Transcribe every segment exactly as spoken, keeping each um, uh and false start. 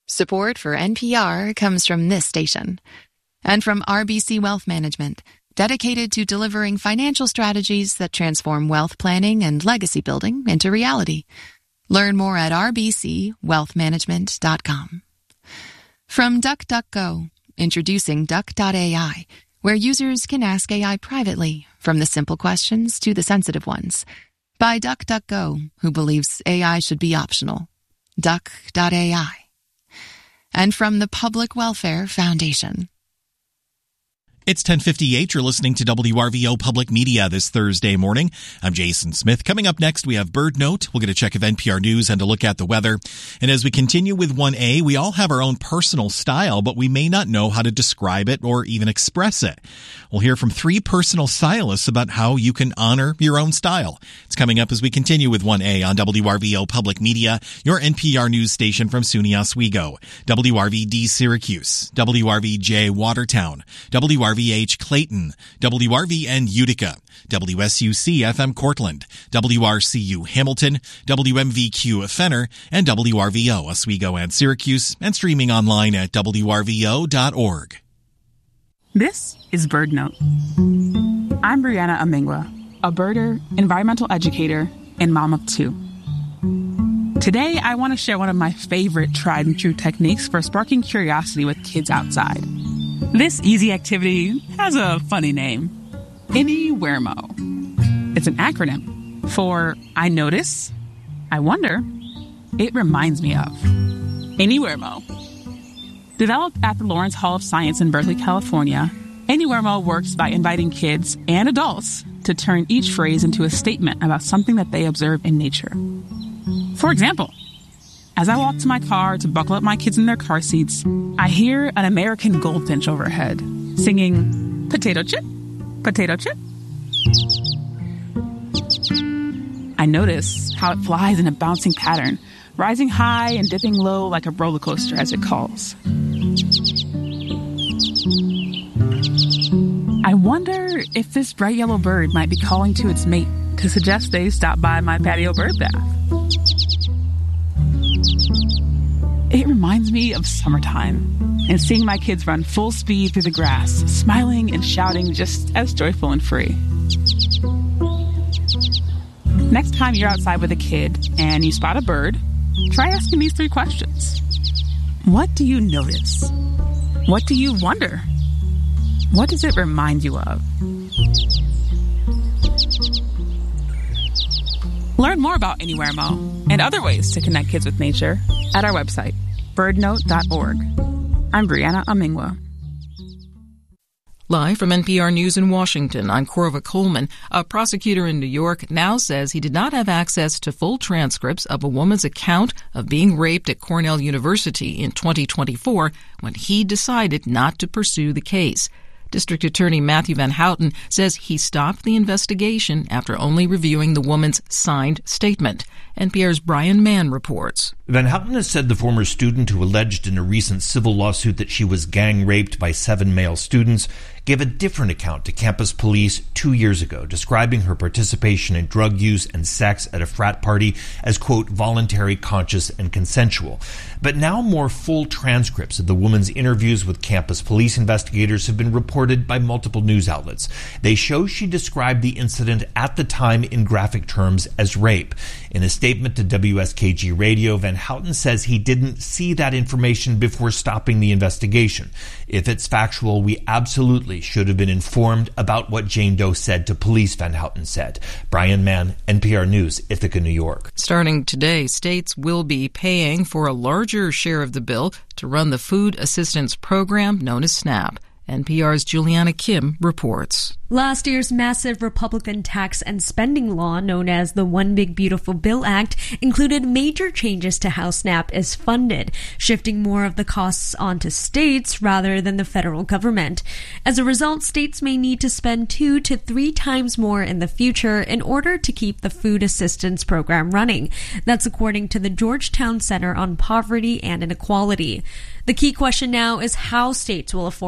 Support for N P R comes from this station and from R B C Wealth Management, dedicated to delivering financial strategies that transform wealth planning and legacy building into reality. Learn more at r b c wealth management dot com. From DuckDuckGo, introducing Duck dot A I, where users can ask A I privately, from the simple questions to the sensitive ones. By DuckDuckGo, who believes A I should be optional. Duck dot A I. And from the Public Welfare Foundation. It's ten fifty-eight. You're listening to W R V O Public Media this Thursday morning. I'm Jason Smith. Coming up next, we have Bird Note. We'll get a check of N P R News and a look at the weather. And as we continue with one A, we all have our own personal style, but we may not know how to describe it or even express it. We'll hear from three personal stylists about how you can honor your own style. It's coming up as we continue with one A on W R V O Public Media, your N P R News station from SUNY Oswego, W R V D Syracuse, W R V J Watertown, W R V H Clayton, W R V N Utica, W S U C F M Cortland, W R C U Hamilton, W M V Q Fenner, and W R V O Oswego and Syracuse, and streaming online at W R V O dot org. This is Bird Note. I'm Brianna Amingwa, a birder, environmental educator, and mom of two. Today, I want to share one of my favorite tried and true techniques for sparking curiosity with kids outside. This easy activity has a funny name, Any-Where-Mo. It's an acronym for I notice, I wonder, it reminds me of. Any-Where-Mo. Developed at the Lawrence Hall of Science in Berkeley, California, Any-Where-Mo works by inviting kids and adults to turn each phrase into a statement about something that they observe in nature. For example, as I walk to my car to buckle up my kids in their car seats, I hear an American goldfinch overhead singing, "Potato chip, potato chip." I notice how it flies in a bouncing pattern, rising high and dipping low like a roller coaster as it calls. I wonder if this bright yellow bird might be calling to its mate to suggest they stop by my patio bird bath. It reminds me of summertime and seeing my kids run full speed through the grass, smiling and shouting just as joyful and free. Next time you're outside with a kid and you spot a bird, try asking these three questions. What do you notice? What do you wonder? What does it remind you of? Learn more about Any-Where-Mo and other ways to connect kids with nature at our website, bird note dot org. I'm Brianna Amingwa. Live from N P R News in Washington, I'm Corva Coleman. A prosecutor in New York now says he did not have access to full transcripts of a woman's account of being raped at Cornell University in twenty twenty-four when he decided not to pursue the case. District Attorney Matthew Van Houten says he stopped the investigation after only reviewing the woman's signed statement. N P R's Brian Mann reports. Van Houten has said the former student who alleged in a recent civil lawsuit that she was gang raped by seven male students gave a different account to campus police two years ago, describing her participation in drug use and sex at a frat party as, quote, voluntary, conscious, and consensual. But now more full transcripts of the woman's interviews with campus police investigators have been reported by multiple news outlets. They show she described the incident at the time in graphic terms as rape. In a statement to W S K G Radio, Van Houten says he didn't see that information before stopping the investigation. If it's factual, we absolutely should have been informed about what Jane Doe said to police, Van Houten said. Brian Mann, N P R News, Ithaca, New York. Starting today, states will be paying for a larger share of the bill to run the food assistance program known as SNAP. N P R's Juliana Kim reports. Last year's massive Republican tax and spending law, known as the One Big Beautiful Bill Act, included major changes to how SNAP is funded, shifting more of the costs onto states rather than the federal government. As a result, states may need to spend two to three times more in the future in order to keep the food assistance program running. That's according to the Georgetown Center on Poverty and Inequality. The key question now is how states will afford these new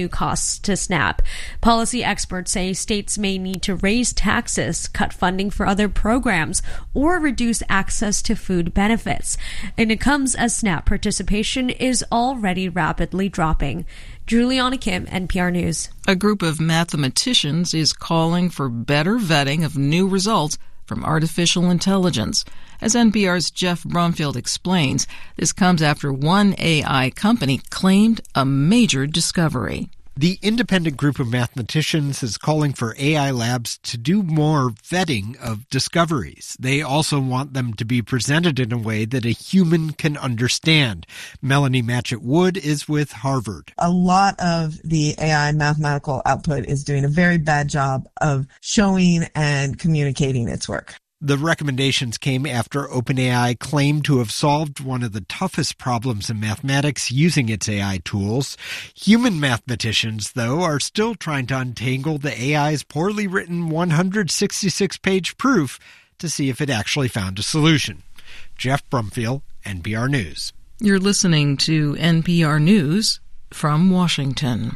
new costs to SNAP. Policy experts say states may need to raise taxes, cut funding for other programs, or reduce access to food benefits. And it comes as SNAP participation is already rapidly dropping. Juliana Kim, N P R News. A group of mathematicians is calling for better vetting of new results from artificial intelligence. As N P R's Jeff Brumfield explains, this comes after one A I company claimed a major discovery. The independent group of mathematicians is calling for A I labs to do more vetting of discoveries. They also want them to be presented in a way that a human can understand. Melanie Matchett-Wood is with Harvard. A lot of the A I mathematical output is doing a very bad job of showing and communicating its work. The recommendations came after OpenAI claimed to have solved one of the toughest problems in mathematics using its A I tools. Human mathematicians, though, are still trying to untangle the A I's poorly written one hundred sixty-six page proof to see if it actually found a solution. Jeff Brumfield, N P R News. You're listening to N P R News from Washington.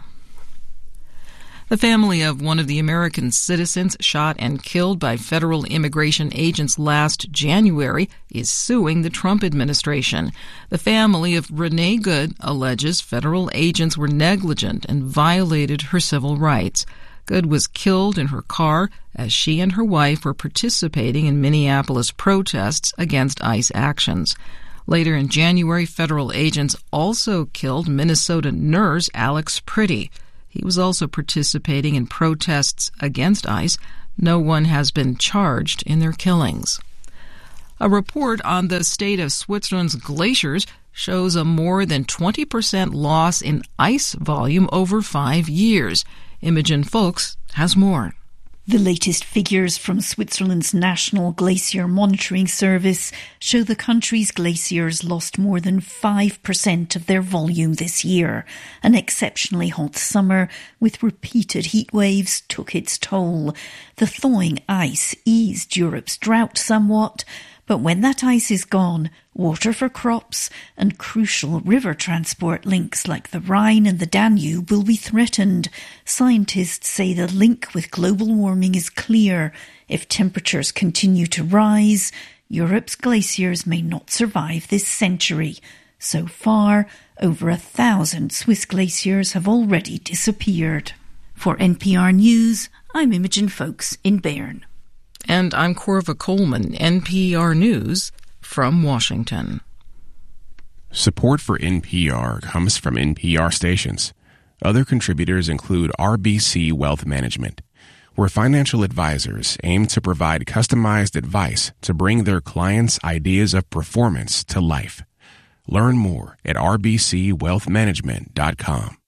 The family of one of the American citizens shot and killed by federal immigration agents last January is suing the Trump administration. The family of Renee Good alleges federal agents were negligent and violated her civil rights. Good was killed in her car as she and her wife were participating in Minneapolis protests against ICE actions. Later in January, federal agents also killed Minnesota nurse Alex Priddy. He was also participating in protests against ICE. No one has been charged in their killings. A report on the state of Switzerland's glaciers shows a more than twenty percent loss in ice volume over five years. Imogen Folks has more. The latest figures from Switzerland's National Glacier Monitoring Service show the country's glaciers lost more than five percent of their volume this year. An exceptionally hot summer with repeated heat waves took its toll. The thawing ice eased Europe's drought somewhat, but when that ice is gone, water for crops and crucial river transport links like the Rhine and the Danube will be threatened. Scientists say the link with global warming is clear. If temperatures continue to rise, Europe's glaciers may not survive this century. So far, over a thousand Swiss glaciers have already disappeared. For N P R News, I'm Imogen Folks in Bern. And I'm Corva Coleman, N P R News from Washington. Support for N P R comes from N P R stations. Other contributors include R B C Wealth Management, where financial advisors aim to provide customized advice to bring their clients' ideas of performance to life. Learn more at r b c wealth management dot com.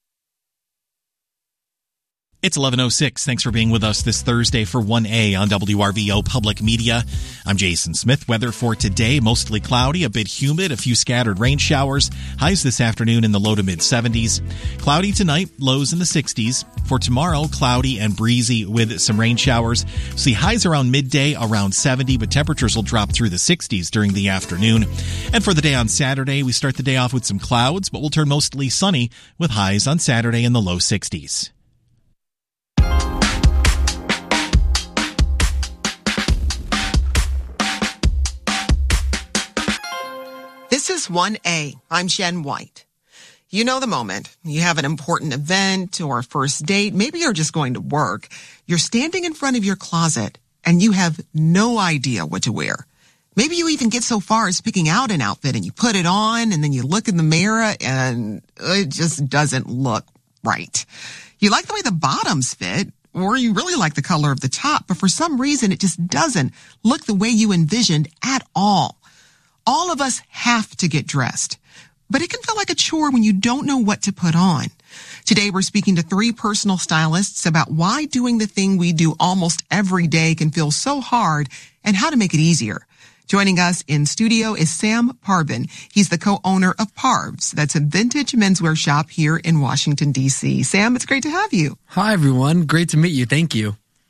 It's eleven oh six. Thanks for being with us this Thursday for one A on W R V O Public Media. I'm Jason Smith. Weather for today, mostly cloudy, a bit humid, a few scattered rain showers. Highs this afternoon in the low to mid seventies. Cloudy tonight, lows in the sixties. For tomorrow, cloudy and breezy with some rain showers. See highs around midday, around seventy, but temperatures will drop through the sixties during the afternoon. And for the day on Saturday, we start the day off with some clouds, but we'll turn mostly sunny with highs on Saturday in the low sixties. This is one A. I'm Jen White. You know the moment. You have an important event or a first date. Maybe you're just going to work. You're standing in front of your closet and you have no idea what to wear. Maybe you even get so far as picking out an outfit and you put it on and then you look in the mirror and it just doesn't look right. You like the way the bottoms fit, or you really like the color of the top, but for some reason it just doesn't look the way you envisioned at all. All of us have to get dressed, but it can feel like a chore when you don't know what to put on. Today, we're speaking to three personal stylists about why doing the thing we do almost every day can feel so hard and how to make it easier. Joining us in studio is Sam Parvin. He's the co-owner of Parvs. That's a vintage menswear shop here in Washington, D C. Sam, it's great to have you. Hi, everyone. Great to meet you. Thank you.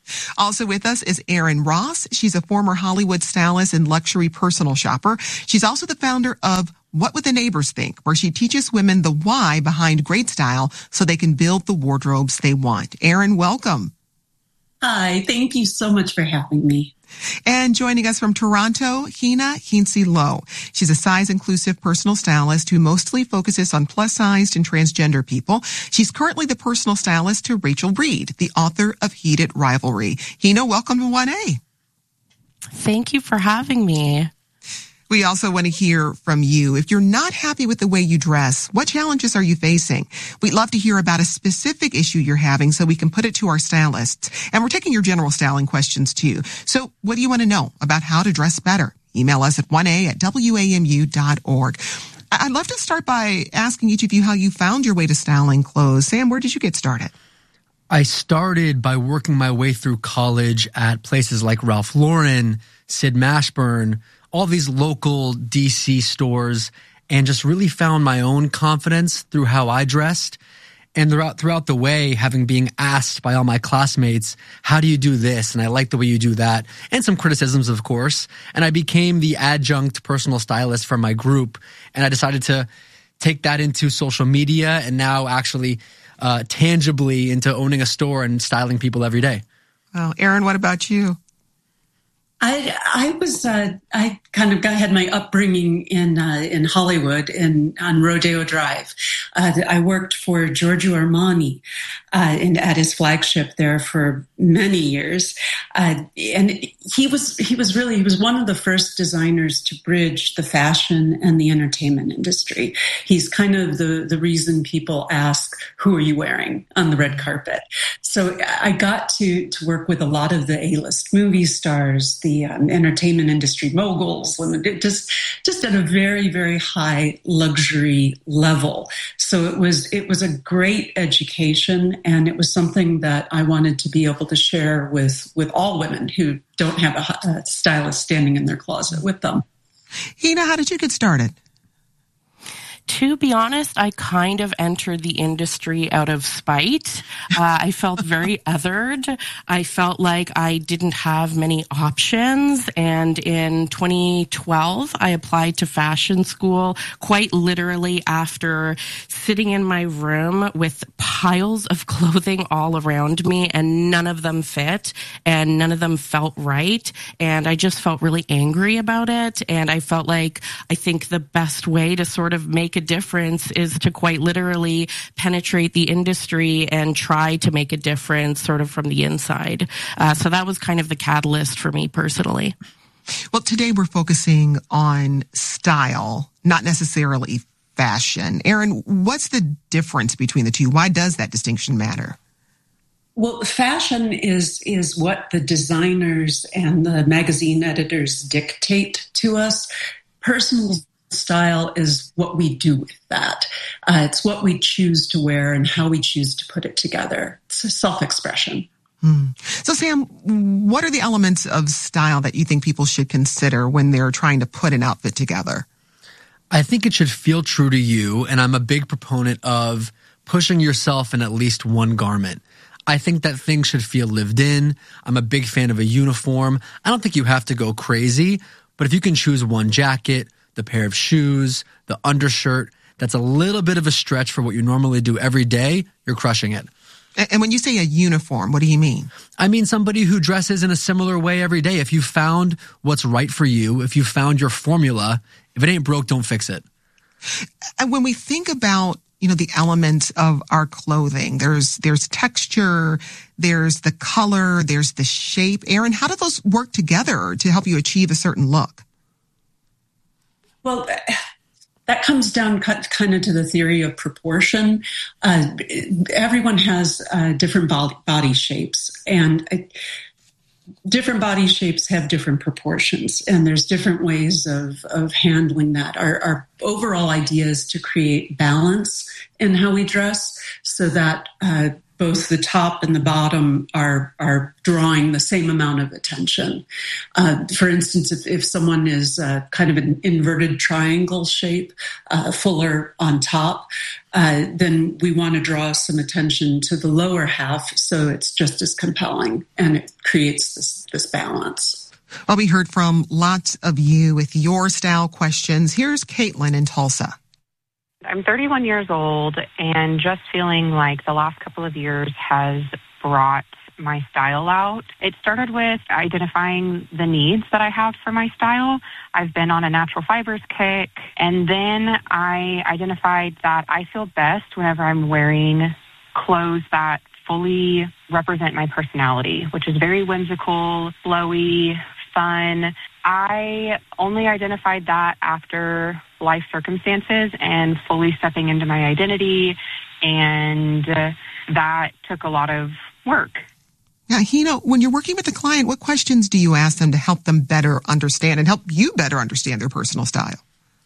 Also with us is Erin Ross. She's a former Hollywood stylist and luxury personal shopper. She's also the founder of What Would the Neighbors Think, where she teaches women the why behind great style so they can build the wardrobes they want. Erin, welcome. Hi, thank you so much for having me. And joining us from Toronto, Hina Hintze-Lowe. She's a size-inclusive personal stylist who mostly focuses on plus-sized and transgender people. She's currently the personal stylist to Rachel Reed, the author of Heated Rivalry. Hina, welcome to one A. Thank you for having me. We also want to hear from you. If you're not happy with the way you dress, what challenges are you facing? We'd love to hear about a specific issue you're having so we can put it to our stylists. And we're taking your general styling questions too. So what do you want to know about how to dress better? Email us at one A at W A M U dot org. I'd love to start by asking each of you how you found your way to styling clothes. Sam, where did you get started? I started by working my way through college at places like Ralph Lauren, Sid Mashburn, all these local D C stores, and just really found my own confidence through how I dressed. And throughout throughout the way, having being asked by all my classmates, how do you do this? And I like the way you do that. And some criticisms, of course. And I became the adjunct personal stylist for my group. And I decided to take that into social media and now actually uh, tangibly into owning a store and styling people every day. Well, Erin, what about you? I I was uh, I kind of got, had my upbringing in uh, in Hollywood in on Rodeo Drive. Uh, I worked for Giorgio Armani uh, and at his flagship there for many years, uh, and he was he was really he was one of the first designers to bridge the fashion and the entertainment industry. He's kind of the the reason people ask, "Who are you wearing on the red carpet?" So I got to to work with a lot of the A-list movie stars, the um, entertainment industry moguls, just just at a very, very high luxury level. So it was it was a great education, and it was something that I wanted to be able to share with, with all women who don't have a, a stylist standing in their closet with them. Hina, how did you get started? To be honest, I kind of entered the industry out of spite. Uh, I felt very othered. I felt like I didn't have many options. And in twenty twelve, I applied to fashion school quite literally after sitting in my room with piles of clothing all around me, and none of them fit and none of them felt right. And I just felt really angry about it. And I felt like I think the best way to sort of make a difference is to quite literally penetrate the industry and try to make a difference sort of from the inside. Uh, so that was kind of the catalyst for me personally. Well, today we're focusing on style, not necessarily fashion. Erin, what's the difference between the two? Why does that distinction matter? Well, fashion is is what the designers and the magazine editors dictate to us. Personal style is what we do with that. Uh, it's what we choose to wear and how we choose to put it together. It's a self-expression. Hmm. So, Sam, what are the elements of style that you think people should consider when they're trying to put an outfit together? I think it should feel true to you, and I'm a big proponent of pushing yourself in at least one garment. I think that things should feel lived in. I'm a big fan of a uniform. I don't think you have to go crazy, but if you can choose one jacket, the pair of shoes, the undershirt, that's a little bit of a stretch for what you normally do every day, you're crushing it. And when you say a uniform, what do you mean? I mean somebody who dresses in a similar way every day. If you found what's right for you, if you found your formula, if it ain't broke, don't fix it. And when we think about, you know, the elements of our clothing, there's there's texture, there's the color, there's the shape. Erin, how do those work together to help you achieve a certain look? Well, that comes down kind of to the theory of proportion. Uh, everyone has uh, different body shapes, and uh, different body shapes have different proportions, and there's different ways of, of handling that. Our, our overall idea is to create balance in how we dress so that uh, both the top and the bottom are are drawing the same amount of attention. Uh, for instance, if, if someone is uh, kind of an inverted triangle shape, uh, fuller on top, uh, then we want to draw some attention to the lower half so it's just as compelling and it creates this, this balance. Well, we heard from lots of you with your style questions. Here's Caitlin in Tulsa. I'm thirty-one years old and just feeling like the last couple of years has brought my style out. It started with identifying the needs that I have for my style. I've been on a natural fibers kick, and then I identified that I feel best whenever I'm wearing clothes that fully represent my personality, which is very whimsical, flowy, fun. I only identified that after life circumstances and fully stepping into my identity, and uh, that took a lot of work. Yeah, Hina, when you're working with a client, what questions do you ask them to help them better understand and help you better understand their personal style?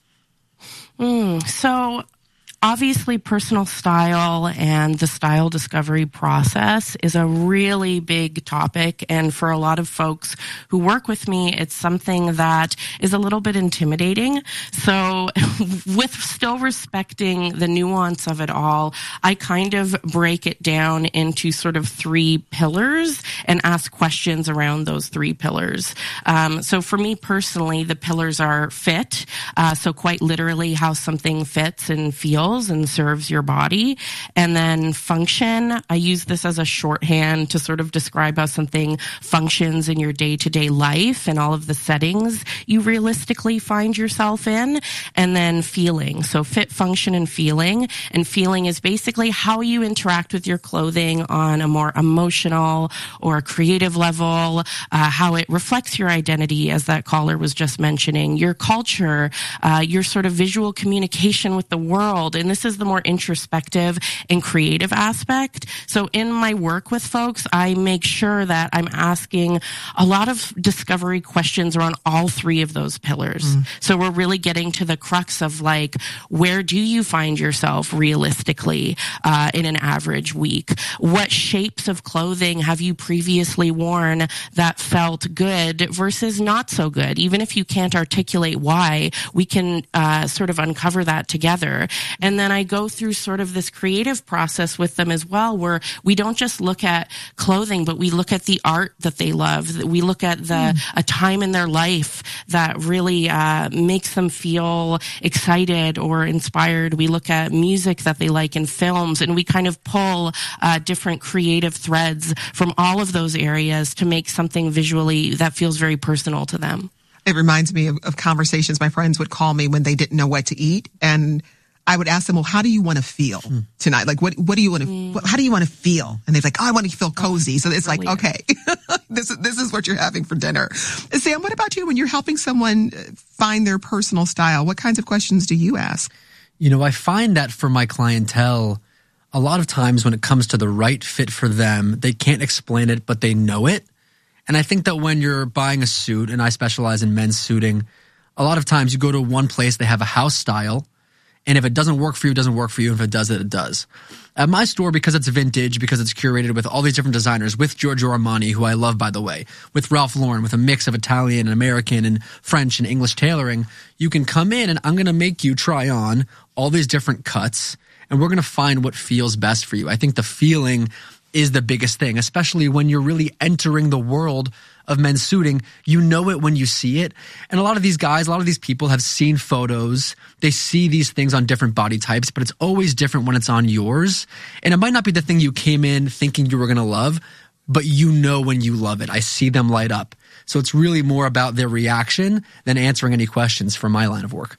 Mm, so obviously, personal style and the style discovery process is a really big topic. And for a lot of folks who work with me, it's something that is a little bit intimidating. So with still respecting the nuance of it all, I kind of break it down into sort of three pillars and ask questions around those three pillars. Um, so for me personally, the pillars are fit. Uh, so quite literally how something fits and feels and serves your body. And then function, I use this as a shorthand to sort of describe how something functions in your day-to-day life and all of the settings you realistically find yourself in. And then feeling, so fit, function, and feeling. And feeling is basically how you interact with your clothing on a more emotional or creative level, uh, how it reflects your identity, as that caller was just mentioning, your culture, uh, your sort of visual communication with the world. And this is the more introspective and creative aspect. So in my work with folks, I make sure that I'm asking a lot of discovery questions around all three of those pillars. Mm. So we're really getting to the crux of like, where do you find yourself realistically uh, in an average week? What shapes of clothing have you previously worn that felt good versus not so good? Even if you can't articulate why, we can uh, sort of uncover that together. And then I go through sort of this creative process with them as well, where we don't just look at clothing, but we look at the art that they love. We look at the mm. a time in their life that really uh, makes them feel excited or inspired. We look at music that they like in films, and we kind of pull uh, different creative threads from all of those areas to make something visually that feels very personal to them. It reminds me of, of conversations my friends would call me when they didn't know what to eat, and I would ask them, well, how do you want to feel mm. tonight? Like, what, what do you want to, mm. what, how do you want to feel? And they're like, oh, I want to feel cozy. So it's like, okay, this is, this is what you're having for dinner. Sam, what about you when you're helping someone find their personal style? What kinds of questions do you ask? You know, I find that for my clientele, a lot of times when it comes to the right fit for them, they can't explain it, but they know it. And I think that when you're buying a suit, and I specialize in men's suiting, a lot of times you go to one place, they have a house style. And if it doesn't work for you, it doesn't work for you. If it does it, it does. At my store, because it's vintage, because it's curated with all these different designers, with Giorgio Armani, who I love, by the way, with Ralph Lauren, with a mix of Italian and American and French and English tailoring, you can come in and I'm going to make you try on all these different cuts, and we're going to find what feels best for you. I think the feeling is the biggest thing, especially when you're really entering the world of men's suiting. You know it when you see it. And a lot of these guys, a lot of these people have seen photos. They see these things on different body types, but it's always different when it's on yours. And it might not be the thing you came in thinking you were going to love, but you know when you love it. I see them light up. So it's really more about their reaction than answering any questions for my line of work.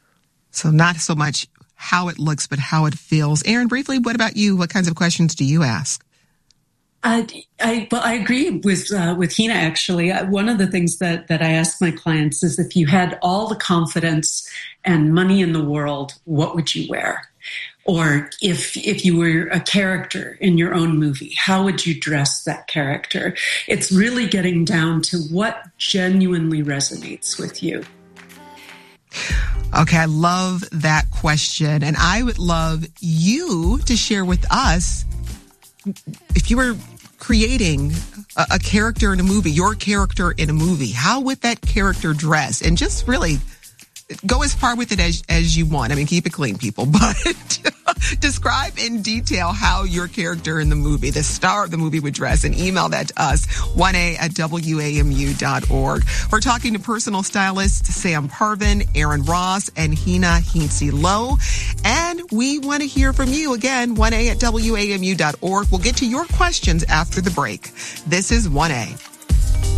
So not so much how it looks, but how it feels. Erin, briefly, what about you? What kinds of questions do you ask? I, I, well, I agree with uh, with Hina, actually. One of the things that, that I ask my clients is, if you had all the confidence and money in the world, what would you wear? Or if if you were a character in your own movie, how would you dress that character? It's really getting down to what genuinely resonates with you. Okay, I love that question. And I would love you to share with us if you were creating a, a character in a movie, your character in a movie, how would that character dress? And just really go as far with it as, as you want. I mean, keep it clean, people, but describe in detail how your character in the movie, the star of the movie, would dress, and email that to us, one A at W A M U dot org. We're talking to personal stylist Sam Parvin, Aaron Ross, and Hina Hintze Lowe. And we want to hear from you again, one A at W A M U dot org. We'll get to your questions after the break. This is one A.